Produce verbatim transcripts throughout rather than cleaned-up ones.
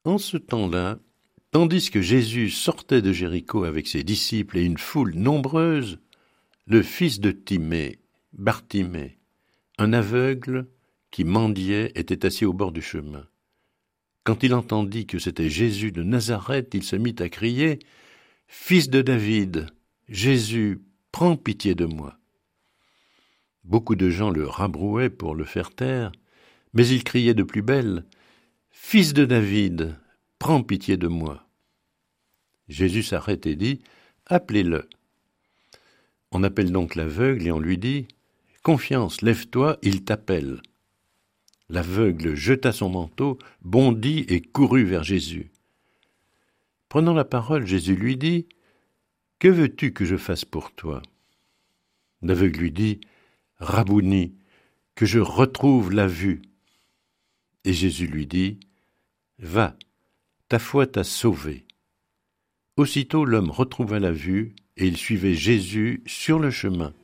En ce temps-là, tandis que Jésus sortait de Jéricho avec ses disciples et une foule nombreuse, le fils de Timée, Bartimée, un aveugle qui mendiait, était assis au bord du chemin. Quand il entendit que c'était Jésus de Nazareth, il se mit à crier « Fils de David, Jésus, prends pitié de moi !» Beaucoup de gens le rabrouaient pour le faire taire, mais il criait de plus belle « Fils de David, prends pitié de moi !» Jésus s'arrête et dit « Appelez-le !» On appelle donc l'aveugle et on lui dit « Confiance, lève-toi, il t'appelle !» L'aveugle jeta son manteau, bondit et courut vers Jésus. Prenant la parole, Jésus lui dit « Que veux-tu que je fasse pour toi ?» L'aveugle lui dit « Rabouni, que je retrouve la vue. » Et Jésus lui dit « Va, ta foi t'a sauvé. » Aussitôt l'homme retrouva la vue et il suivait Jésus sur le chemin.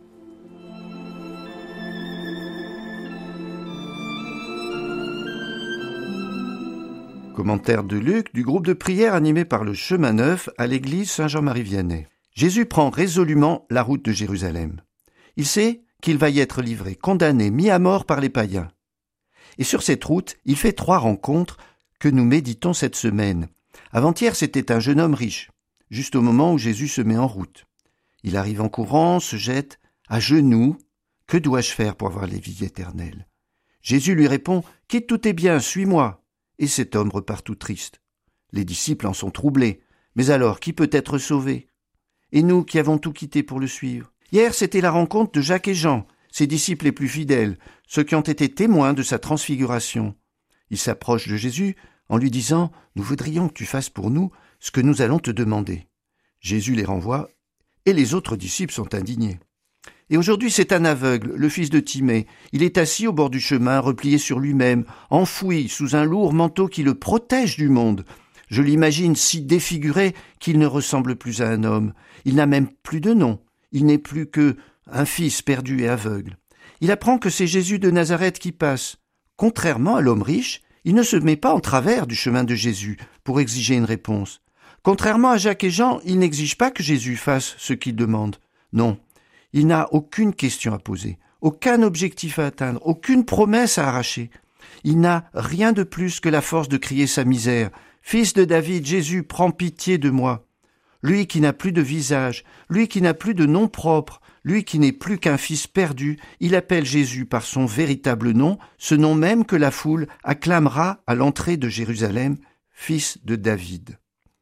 Commentaire de Luc du groupe de prière animé par le Chemin Neuf à l'église Saint-Jean-Marie-Vianney. Jésus prend résolument la route de Jérusalem. Il sait qu'il va y être livré, condamné, mis à mort par les païens. Et sur cette route, il fait trois rencontres que nous méditons cette semaine. Avant-hier, c'était un jeune homme riche, juste au moment où Jésus se met en route. Il arrive en courant, se jette à genoux. « Que dois-je faire pour avoir la vie éternelle ?» Jésus lui répond « Quitte tous tes biens, suis-moi !» Et cet homme repart tout triste. Les disciples en sont troublés. Mais alors, qui peut être sauvé ? Et nous qui avons tout quitté pour le suivre ? Hier, c'était la rencontre de Jacques et Jean, ses disciples les plus fidèles, ceux qui ont été témoins de sa transfiguration. Ils s'approchent de Jésus en lui disant « Nous voudrions que tu fasses pour nous ce que nous allons te demander. » Jésus les renvoie et les autres disciples sont indignés. Et aujourd'hui, c'est un aveugle, le fils de Timée. Il est assis au bord du chemin, replié sur lui-même, enfoui sous un lourd manteau qui le protège du monde. Je l'imagine si défiguré qu'il ne ressemble plus à un homme. Il n'a même plus de nom. Il n'est plus que un fils perdu et aveugle. Il apprend que c'est Jésus de Nazareth qui passe. Contrairement à l'homme riche, il ne se met pas en travers du chemin de Jésus pour exiger une réponse. Contrairement à Jacques et Jean, il n'exige pas que Jésus fasse ce qu'il demande. Non. Il n'a aucune question à poser, aucun objectif à atteindre, aucune promesse à arracher. Il n'a rien de plus que la force de crier sa misère. « Fils de David, Jésus, prends pitié de moi !» Lui qui n'a plus de visage, lui qui n'a plus de nom propre, lui qui n'est plus qu'un fils perdu, il appelle Jésus par son véritable nom, ce nom même que la foule acclamera à l'entrée de Jérusalem, « Fils de David ».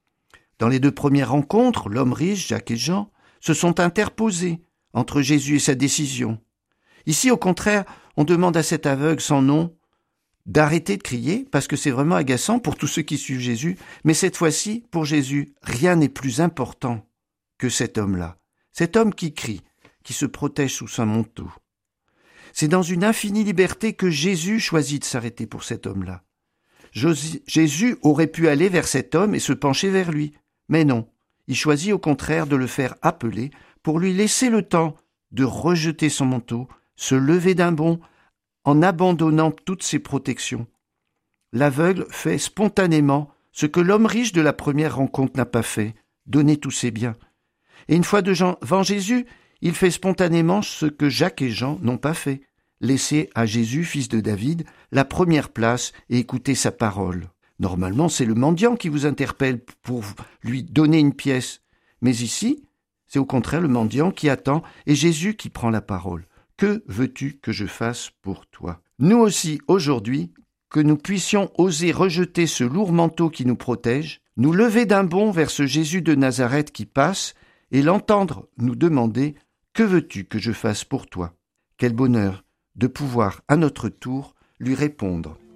Dans les deux premières rencontres, l'homme riche, Jacques et Jean, se sont interposés entre Jésus et sa décision. Ici, au contraire, on demande à cet aveugle sans nom d'arrêter de crier, parce que c'est vraiment agaçant pour tous ceux qui suivent Jésus, mais cette fois-ci, pour Jésus, rien n'est plus important que cet homme-là. Cet homme qui crie, qui se protège sous son manteau. C'est dans une infinie liberté que Jésus choisit de s'arrêter pour cet homme-là. Jésus aurait pu aller vers cet homme et se pencher vers lui, mais non, il choisit au contraire de le faire appeler pour lui laisser le temps de rejeter son manteau, se lever d'un bond, en abandonnant toutes ses protections. L'aveugle fait spontanément ce que l'homme riche de la première rencontre n'a pas fait, donner tous ses biens. Et une fois devant Jésus, il fait spontanément ce que Jacques et Jean n'ont pas fait, laisser à Jésus, fils de David, la première place et écouter sa parole. Normalement, c'est le mendiant qui vous interpelle pour lui donner une pièce. Mais ici, c'est au contraire le mendiant qui attend et Jésus qui prend la parole. Que veux-tu que je fasse pour toi ? Nous aussi, aujourd'hui, que nous puissions oser rejeter ce lourd manteau qui nous protège, nous lever d'un bond vers ce Jésus de Nazareth qui passe et l'entendre nous demander « Que veux-tu que je fasse pour toi ?» Quel bonheur de pouvoir, à notre tour, lui répondre.